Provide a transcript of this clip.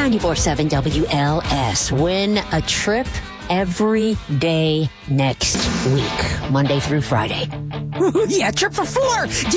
94.7 WLS. Win a trip every day next week, Monday through Friday. Yeah, trip for 4.